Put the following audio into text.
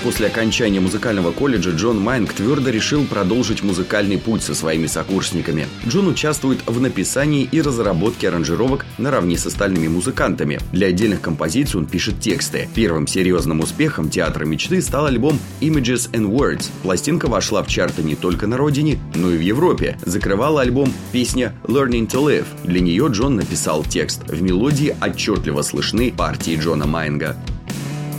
После окончания музыкального колледжа Джон Майнг твердо решил продолжить музыкальный путь со своими сокурсниками. Джон участвует в написании и разработке аранжировок наравне с остальными музыкантами. Для отдельных композиций он пишет тексты. Первым серьезным успехом театра мечты стал альбом Images and Words. Пластинка вошла в чарты не только на родине, но и в Европе. Закрывала альбом песня Learning to Live. Для нее Джон написал текст. В мелодии отчетливо слышны партии Джона Майнга.